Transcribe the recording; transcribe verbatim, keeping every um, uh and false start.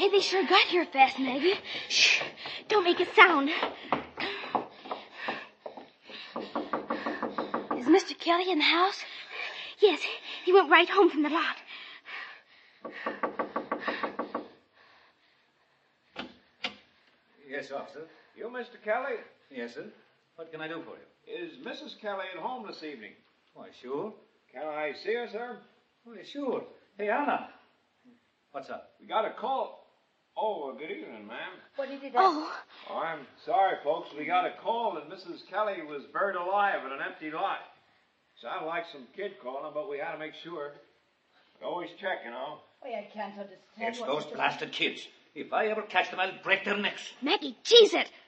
Hey, they sure got here fast, Maggie. Shh, don't make a sound. Is Mister Kelly in the house? Yes, he went right home from the lot. Yes, officer. You, Mister Kelly? Yes, sir. What can I do for you? Is Missus Kelly at home this evening? Why, sure. Can I see her, sir? Why, sure. Hey, Anna. What's up? We got a call. Oh, good evening, ma'am. What did it Oh. Oh, I'm sorry, folks. We got a call that Missus Kelly was buried alive in an empty lot. Sounded like some kid calling, but we had to make sure. We always check, you know. Oh, I can't understand. It's what those Mister blasted kids. If I ever catch them, I'll break their necks. Maggie, cheese it.